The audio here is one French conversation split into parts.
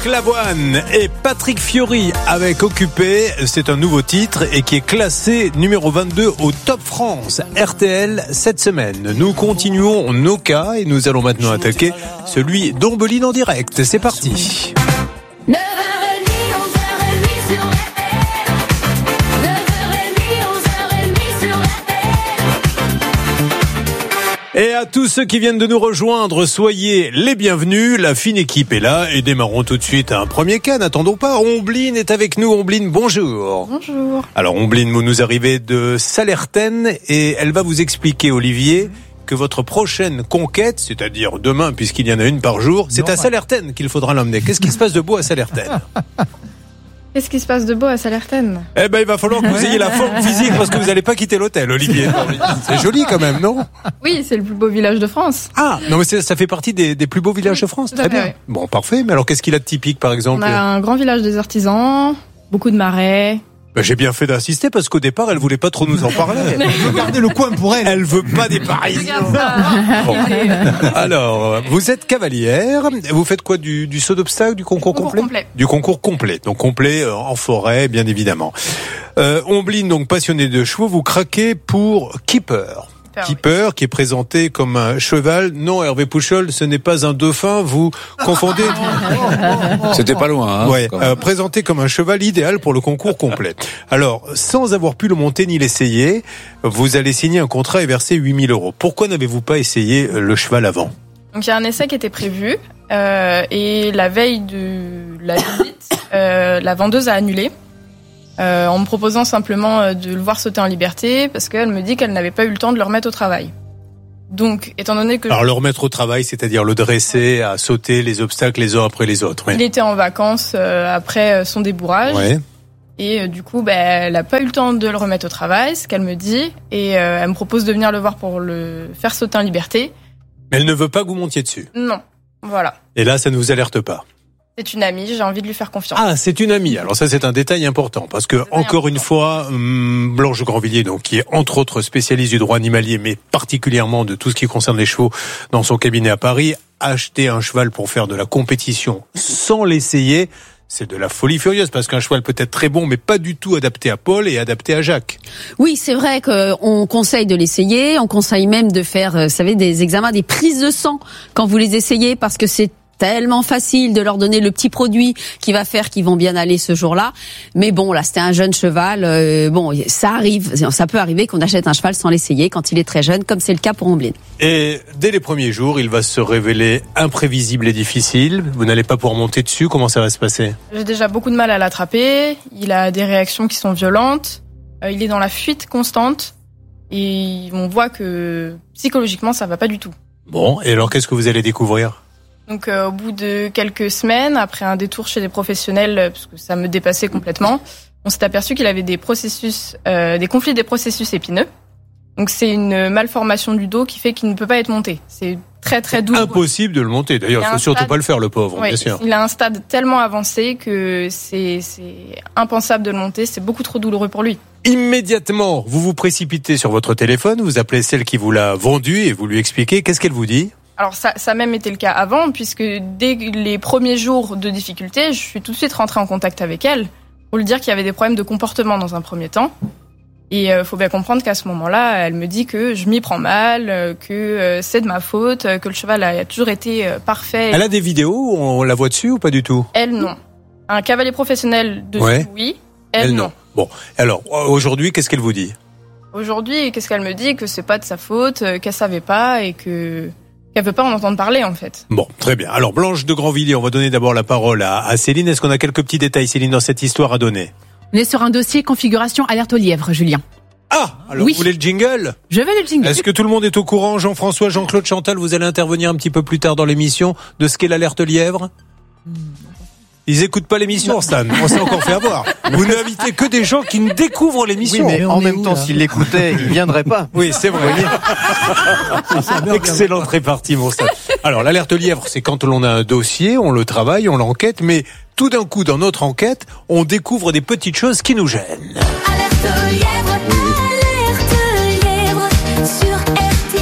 Marc Lavoine et Patrick Fiori avec Occupé. C'est un nouveau titre et qui est classé numéro 22 au Top France RTL cette semaine. Nous continuons nos cas et nous allons maintenant attaquer celui d'Ombeline en direct. C'est parti. Et à tous ceux qui viennent de nous rejoindre, soyez les bienvenus. La fine équipe est là et démarrons tout de suite un premier cas. N'attendons pas. Ombeline est avec nous. Ombeline, bonjour. Bonjour. Alors Ombeline, vous nous arrivez de Sallertaine et elle va vous expliquer, Olivier, que votre prochaine conquête, c'est-à-dire demain puisqu'il y en a une par jour, c'est à Sallertaine qu'il faudra l'emmener. Qu'est-ce qui se passe de beau à Sallertaine ? Qu'est-ce qui se passe de beau à Sallertaine ? Eh ben, il va falloir que vous ayez la forme physique parce que vous n'allez pas quitter l'hôtel, Olivier. C'est joli quand même, non ? Oui, c'est le plus beau village de France. Ah, non mais ça fait partie des plus beaux villages de France. Très bien. Oui. Bon, parfait. Mais alors, qu'est-ce qu'il a de typique, par exemple ? On a un grand village des artisans, beaucoup de marais. Ben, j'ai bien fait d'insister parce qu'au départ, elle voulait pas trop nous en parler. Elle veut garder le coin pour elle. Elle veut pas des Parisiens. Bon. Alors, vous êtes cavalière. Vous faites quoi, du saut d'obstacle, du concours complet ? Du concours complet. Donc complet en forêt, bien évidemment. Ombeline, donc passionnée de chevaux, vous craquez pour Keeper. Keeper, qui est présenté comme un cheval. Non, Hervé Pouchol, ce n'est pas un dauphin. Vous confondez. C'était pas loin. Hein, ouais, présenté comme un cheval idéal pour le concours complet. Alors, sans avoir pu le monter ni l'essayer, vous allez signer un contrat et verser 8 000 €. Pourquoi n'avez-vous pas essayé le cheval avant ? Donc, il y a un essai qui était prévu et la veille de la visite, la vendeuse a annulé. En me proposant simplement de le voir sauter en liberté parce qu'elle me dit qu'elle n'avait pas eu le temps de le remettre au travail. Donc, étant donné que... Alors, le remettre au travail, c'est-à-dire le dresser à sauter les obstacles les uns après les autres. Oui. Il était en vacances après son débourrage. Ouais. Et du coup, elle n'a pas eu le temps de le remettre au travail, ce qu'elle me dit. Et elle me propose de venir le voir pour le faire sauter en liberté. Mais elle ne veut pas que vous montiez dessus. Non, voilà. Et là, ça ne vous alerte pas ? C'est une amie, j'ai envie de lui faire confiance. Ah, c'est une amie. Alors ça, c'est un détail important parce que encore une fois, Blanche Grandvilliers, donc qui est entre autres spécialiste du droit animalier, mais particulièrement de tout ce qui concerne les chevaux dans son cabinet à Paris, acheter un cheval pour faire de la compétition sans l'essayer, c'est de la folie furieuse parce qu'un cheval peut être très bon, mais pas du tout adapté à Paul et adapté à Jacques. Oui, c'est vrai qu'on conseille de l'essayer. On conseille même de faire, vous savez, des examens, des prises de sang quand vous les essayez parce que c'est tellement facile de leur donner le petit produit qui va faire qu'ils vont bien aller ce jour-là. Mais bon, là, c'était un jeune cheval. Bon, ça arrive, ça peut arriver qu'on achète un cheval sans l'essayer quand il est très jeune, comme c'est le cas pour Ombeline. Et dès les premiers jours, il va se révéler imprévisible et difficile. Vous n'allez pas pouvoir monter dessus. Comment ça va se passer ? J'ai déjà beaucoup de mal à l'attraper. Il a des réactions qui sont violentes. Il est dans la fuite constante. Et on voit que psychologiquement, ça va pas du tout. Bon, et alors qu'est-ce que vous allez découvrir ? Donc au bout de quelques semaines, après un détour chez des professionnels, parce que ça me dépassait complètement, on s'est aperçu qu'il avait des conflits des processus épineux. Donc c'est une malformation du dos qui fait qu'il ne peut pas être monté. C'est très très douloureux. Impossible de le monter. D'ailleurs, il faut surtout pas le faire, le pauvre, oui, bien sûr. Il a un stade tellement avancé que c'est impensable de le monter. C'est beaucoup trop douloureux pour lui. Immédiatement, vous vous précipitez sur votre téléphone, vous appelez celle qui vous l'a vendu et vous lui expliquez. Qu'est-ce qu'elle vous dit ? Alors ça a même été le cas avant, puisque dès les premiers jours de difficulté, je suis tout de suite rentrée en contact avec elle pour lui dire qu'il y avait des problèmes de comportement dans un premier temps. Et faut bien comprendre qu'à ce moment-là, elle me dit que je m'y prends mal, que c'est de ma faute, que le cheval a toujours été parfait. Elle a des vidéos, on la voit dessus ou pas du tout ? Elle, non. Un cavalier professionnel dessus, oui. Elle, non. Bon, alors aujourd'hui, qu'est-ce qu'elle vous dit ? Aujourd'hui, qu'est-ce qu'elle me dit ? Que c'est pas de sa faute, qu'elle savait pas et qu'elle veut pas en entendre parler, en fait. Bon, très bien. Alors, Blanche de Grandvilliers, on va donner d'abord la parole à Céline. Est-ce qu'on a quelques petits détails, Céline, dans cette histoire à donner ? On est sur un dossier configuration alerte au lièvre, Julien. Ah, alors oui. Vous voulez le jingle ? Je veux le jingle. Est-ce que tout le monde est au courant ? Jean-François, Jean-Claude, Chantal, vous allez intervenir un petit peu plus tard dans l'émission de ce qu'est l'alerte lièvre ? Ils écoutent pas l'émission, Stan. On s'est encore fait avoir. Vous n'invitez que des gens qui ne découvrent l'émission. Oui, mais en même temps, s'ils l'écoutaient, ils viendraient pas. Oui, c'est vrai. Excellente répartie, mon Stan. Alors, l'alerte lièvre, c'est quand l'on a un dossier, on le travaille, on l'enquête, mais tout d'un coup, dans notre enquête, on découvre des petites choses qui nous gênent. Alerte lièvre sur RTL.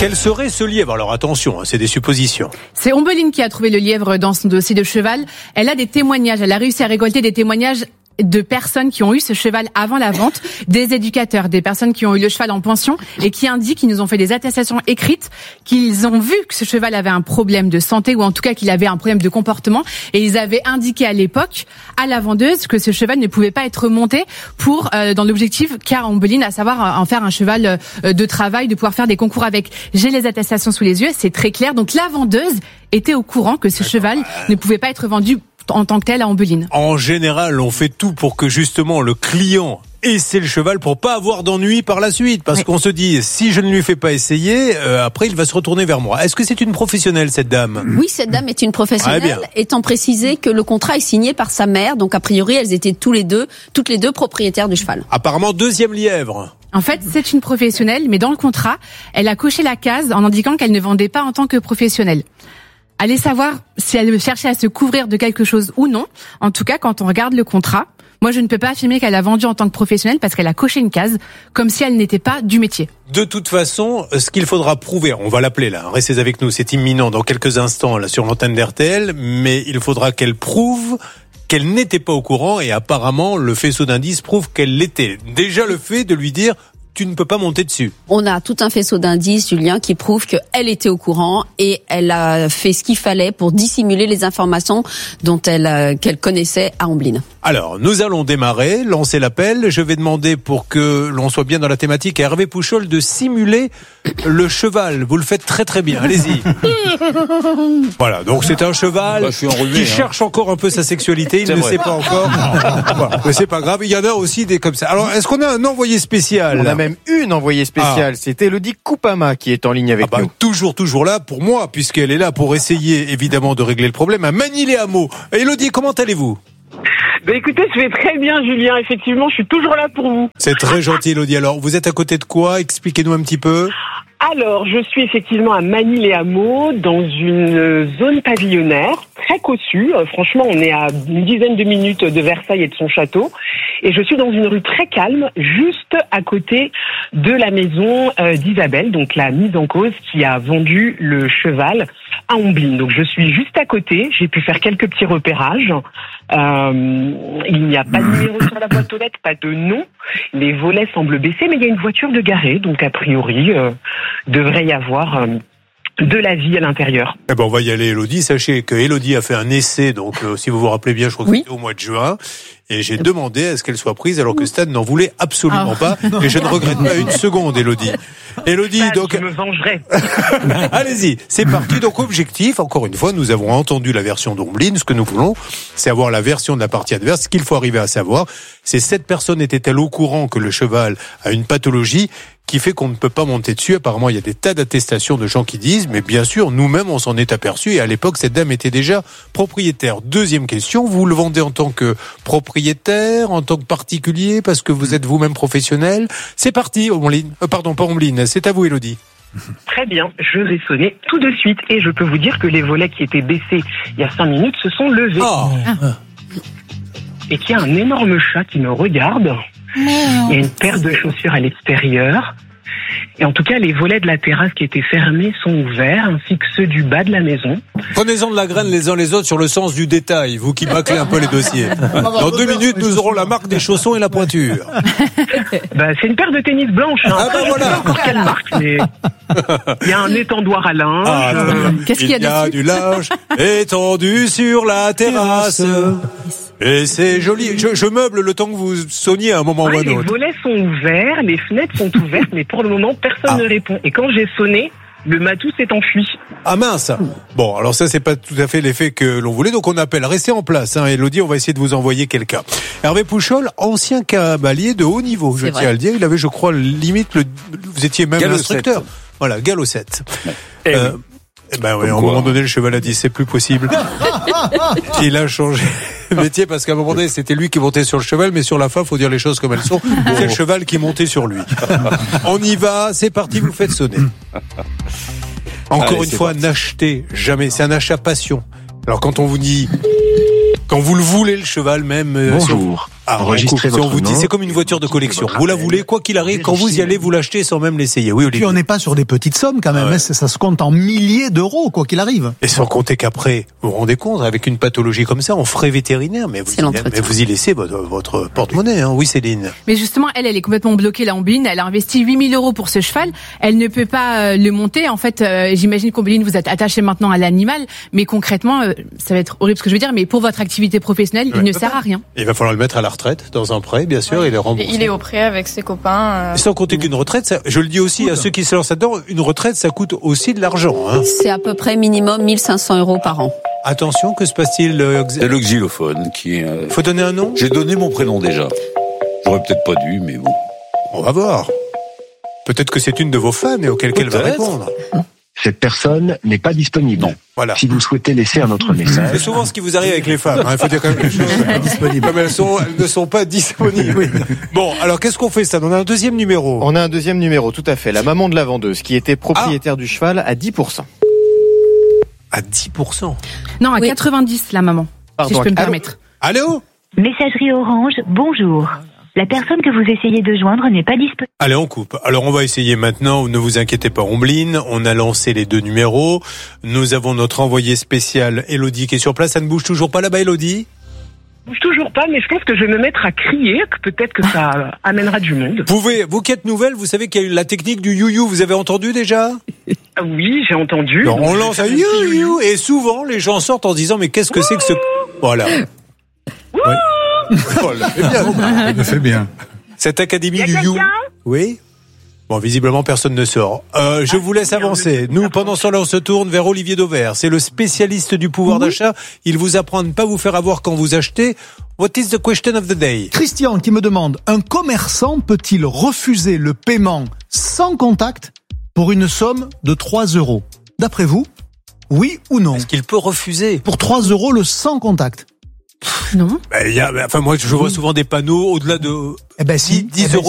Quel serait ce lièvre? Alors attention, c'est des suppositions. C'est Ombeline qui a trouvé le lièvre dans son dossier de cheval. Elle a des témoignages, elle a réussi à récolter des témoignages de personnes qui ont eu ce cheval avant la vente, des éducateurs, des personnes qui ont eu le cheval en pension et qui indiquent, qu'ils nous ont fait des attestations écrites, qu'ils ont vu que ce cheval avait un problème de santé ou en tout cas qu'il avait un problème de comportement et ils avaient indiqué à l'époque à la vendeuse que ce cheval ne pouvait pas être monté pour dans l'objectif qu'a Ombeline, à savoir en faire un cheval de travail, de pouvoir faire des concours avec. J'ai les attestations sous les yeux, c'est très clair. Donc la vendeuse était au courant que ce cheval ne pouvait pas être vendu en tant que tel à Ombeline. En général, on fait tout pour que justement le client essaie le cheval pour pas avoir d'ennui par la suite. Parce qu'on se dit, si je ne lui fais pas essayer, après il va se retourner vers moi. Est-ce que c'est une professionnelle, cette dame? Oui, cette dame est une professionnelle, étant précisé que le contrat est signé par sa mère. Donc a priori, elles étaient toutes les deux propriétaires du cheval. Apparemment, deuxième lièvre. En fait, c'est une professionnelle, mais dans le contrat, elle a coché la case en indiquant qu'elle ne vendait pas en tant que professionnelle. Allez savoir si elle cherchait à se couvrir de quelque chose ou non. En tout cas, quand on regarde le contrat, moi je ne peux pas affirmer qu'elle a vendu en tant que professionnelle parce qu'elle a coché une case, comme si elle n'était pas du métier. De toute façon, ce qu'il faudra prouver, on va l'appeler là, restez avec nous, c'est imminent dans quelques instants là sur l'antenne d'RTL, mais il faudra qu'elle prouve qu'elle n'était pas au courant et apparemment le faisceau d'indices prouve qu'elle l'était. Déjà le fait de lui dire tu ne peux pas monter dessus. On a tout un faisceau d'indices, Julien, qui prouve qu'elle était au courant et elle a fait ce qu'il fallait pour dissimuler les informations dont qu'elle connaissait à Ombeline. Alors, nous allons démarrer, lancer l'appel. Je vais demander, pour que l'on soit bien dans la thématique, à Hervé Pouchol de simuler le cheval. Vous le faites très très bien, allez-y. Voilà, donc c'est un cheval qui cherche encore un peu sa sexualité, il ne sait pas encore. Voilà, mais c'est pas grave, il y en a aussi des comme ça. Alors, est-ce qu'on a un envoyé spécial? On a même une envoyée spéciale, c'était Elodie Koupama qui est en ligne avec nous. Toujours là pour moi, puisqu'elle est là pour essayer évidemment de régler le problème à Magny-les-Hameaux. Elodie, comment allez-vous? Écoutez, je vais très bien, Julien. Effectivement, je suis toujours là pour vous. C'est très gentil, Elodie. Alors, vous êtes à côté de quoi? Expliquez-nous un petit peu. Alors, je suis effectivement à Magny-les-Hameaux, dans une zone pavillonnaire, très cossue. Franchement, on est à une dizaine de minutes de Versailles et de son château. Et je suis dans une rue très calme, juste à côté de la maison d'Isabelle, donc la mise en cause qui a vendu le cheval à Ombeline. Donc je suis juste à côté, j'ai pu faire quelques petits repérages. Il n'y a pas de numéro sur la boîte aux lettres, pas de nom. Les volets semblent baissés, mais il y a une voiture de garée, donc a priori, devrait y avoir de la vie à l'intérieur. Eh ben on va y aller, Elodie. Sachez que Elodie a fait un essai, donc si vous vous rappelez bien, je crois que c'était au mois de juin. Et j'ai demandé à ce qu'elle soit prise alors que Stan n'en voulait absolument pas. Et je ne regrette pas une seconde, Elodie. Elodie, donc. Je me vengerai. Allez-y, c'est parti. Donc, objectif, encore une fois, nous avons entendu la version d'Ombeline. Ce que nous voulons, c'est avoir la version de la partie adverse. Ce qu'il faut arriver à savoir, c'est cette personne était-elle au courant que le cheval a une pathologie qui fait qu'on ne peut pas monter dessus. Apparemment, il y a des tas d'attestations de gens qui disent, mais bien sûr, nous-mêmes, on s'en est aperçu. Et à l'époque, cette dame était déjà propriétaire. Deuxième question, vous le vendez en tant que propriétaire, en tant que particulier, parce que vous êtes vous-même professionnel. C'est parti, Ombeline. Pardon, pas Ombeline. C'est à vous, Elodie. Très bien, je vais sonner tout de suite. Et je peux vous dire que les volets qui étaient baissés il y a 5 minutes se sont levés. Oh. Et qu'il y a un énorme chat qui me regarde. Il y a une paire de chaussures à l'extérieur. Et en tout cas, les volets de la terrasse qui étaient fermés sont ouverts, ainsi que ceux du bas de la maison. Prenez-en de la graine les uns les autres sur le sens du détail, vous qui bâclez un peu les dossiers. Dans 2 minutes, nous aurons la marque des chaussons et la pointure. C'est une paire de tennis blanches. Ah ben voilà. Je sais pas encore quelle marque, mais il y a un étendoir à linge. Qu'est-ce qu'il y a dessus? Du linge étendu sur la terrasse. Et c'est joli. Je meuble le temps que vous sonniez à un moment ou à un autre. Les volets sont ouverts, les fenêtres sont ouvertes, mais pour le moment, personne ne répond. Et quand j'ai sonné, le matou s'est enfui. Ah mince. Bon, alors ça, c'est pas tout à fait l'effet que l'on voulait. Donc on appelle. Restez en place, hein, Elodie, on va essayer de vous envoyer quelqu'un. Hervé Pouchol, ancien cavalier de haut niveau, je tiens à le dire. Il avait, je crois, limite, vous étiez même instructeur. Voilà, galop 7. À un moment donné, le cheval a dit, c'est plus possible. Il a changé de métier parce qu'à un moment donné, c'était lui qui montait sur le cheval, mais sur la fin, faut dire les choses comme elles sont. C'est le cheval qui montait sur lui. On y va, c'est parti, vous faites sonner. Encore une fois, n'achetez jamais. C'est un achat passion. Alors quand on vous dit, quand vous le voulez, le cheval même. Bonjour. enregistrez si on votre vous dit, nom, c'est comme une voiture de collection. Vous la voulez, quoi qu'il arrive, quand vous y allez, vous l'achetez sans même l'essayer. Oui, Olivier. Puis on n'est pas sur des petites sommes quand même, ça se compte en milliers d'euros, quoi qu'il arrive. Et sans compter qu'après, vous vous rendez compte, avec une pathologie comme ça, en frais vétérinaires, mais vous y laissez votre porte-monnaie, hein. Oui, Céline. Mais justement, elle est complètement bloquée, la Ombeline. Elle a investi 8 000 € pour ce cheval. Elle ne peut pas le monter. En fait, j'imagine qu'Ombeline, vous êtes attaché maintenant à l'animal, mais concrètement, ça va être horrible ce que je veux dire, mais pour votre activité professionnelle, il ne sert à rien. Il va falloir le mettre à la retraite, dans un prêt, bien sûr, et le rembourser. Il est au prêt avec ses copains. Sans compter qu'une retraite, ça, je le dis aussi à ceux qui se lancent là-dedans, une retraite, ça coûte aussi de l'argent, hein. C'est à peu près minimum 1 500 € par an. Attention, que se passe-t-il? C'est le xylophone qui est... Faut donner un nom? J'ai donné mon prénom déjà. J'aurais peut-être pas dû, mais bon. On va voir. Peut-être que c'est une de vos fans et auquel elle va répondre. Cette personne n'est pas disponible. Non. Voilà. Si vous souhaitez laisser un autre message. C'est souvent ce qui vous arrive avec les femmes. Il faut dire quand même les choses. Comme elles ne sont pas disponibles. Oui. Bon, alors qu'est-ce qu'on fait ça? On a un deuxième numéro. On a un deuxième numéro, tout à fait. La maman de la vendeuse qui était propriétaire du cheval à 10%. À 10%? Non, à 90, la maman. Pardon, si je peux me permettre. Allô? Messagerie Orange, bonjour. La personne que vous essayez de joindre n'est pas disponible. Allez, on coupe. Alors, on va essayer maintenant. Ne vous inquiétez pas, Ombeline. On a lancé les deux numéros. Nous avons notre envoyé spécial, Elodie, qui est sur place. Ça ne bouge toujours pas là-bas, Elodie? Bouge toujours pas, mais je pense que je vais me mettre à crier, que peut-être que ça amènera du monde. Vous qui êtes nouvelle, vous savez qu'il y a eu la technique du you-you. Vous avez entendu déjà? Oui, j'ai entendu. Non, on lance un you-you. Et souvent, les gens sortent en se disant, mais qu'est-ce que c'est que ce... Voilà. Oui. Voilà, il le fait bien. Cette académie du you. Oui. Bon, visiblement, personne ne sort. Je vous laisse avancer. Nous, pendant ce temps-là, on se tourne vers Olivier Dauvert. C'est le spécialiste du pouvoir d'achat. Il vous apprend à ne pas vous faire avoir quand vous achetez. What is the question of the day? Christian qui me demande, un commerçant peut-il refuser le paiement sans contact pour une somme de 3 €? D'après vous, oui ou non? Est-ce qu'il peut refuser? Pour 3 € le sans contact? Non. Moi, je vois souvent des panneaux au-delà de 10 €